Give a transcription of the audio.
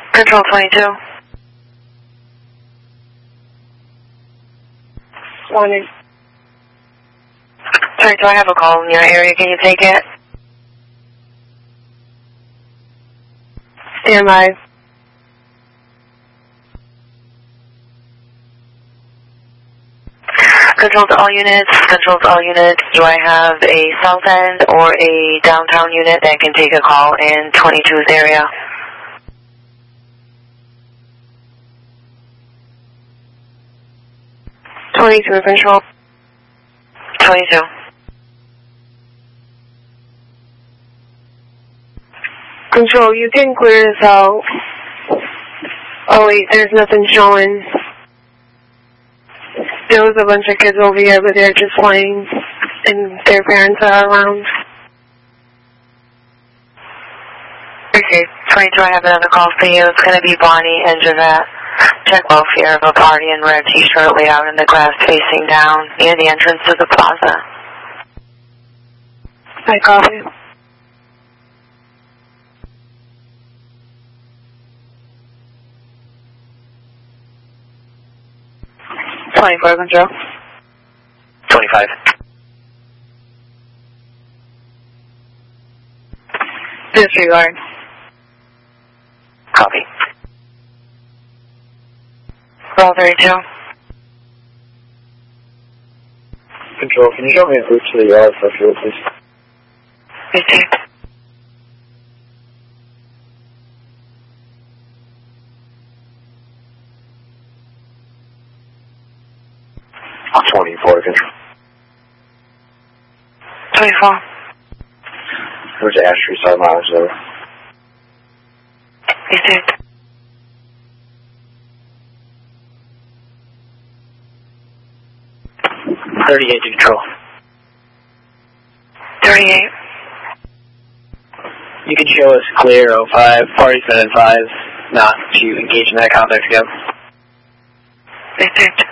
Control 22. Wanted. Sorry, do I have a call in your area? Can you take it? Stand by. Control to all units. Control to all units. Do I have a south end or a downtown unit that can take a call in 22's area? Control. 22. Control, you can clear this out. Oh wait, there's nothing showing. There was a bunch of kids over here, but they're just playing, and their parents are around. Okay, 22, I have another call for you. It's going to be Bonnie and Jeanette. Check welfare of a party in red t-shirt laid out in the grass facing down near the entrance to the plaza. I copy. Control. 25. Disregard. Copy. Roll 32. Control, can you show me a route to the yard for fuel, please? Okay. On 24, Control. 24. Where's Ash Street, sorry, miles over. Okay. Control. 38. You can show us clear 05, party's been in 5, not to engage in that contact again. Okay.